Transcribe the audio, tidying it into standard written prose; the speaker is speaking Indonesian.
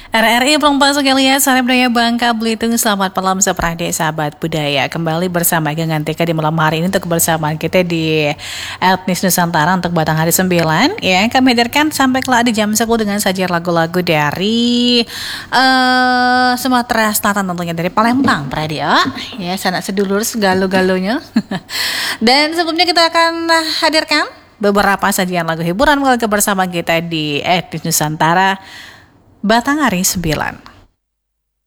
RRI Pelumpang sekalian, Sarip Daya Bangka Belitung. Selamat malam seprade sahabat budaya. Kembali bersama Gengan TK di malam hari ini untuk kebersamaan kita di Etnis Nusantara untuk Batang Hari 9. Ya, kami hadirkan sampai kelak di jam 10 dengan sajian lagu-lagu dari Sumatera Selatan, tentunya dari Palembang, Pradio. Ya, sanak sedulur segalo-galonya. Dan sebelumnya kita akan hadirkan beberapa sajian lagu hiburan kebersamaan kita di Etnis Nusantara Batang Hari 9.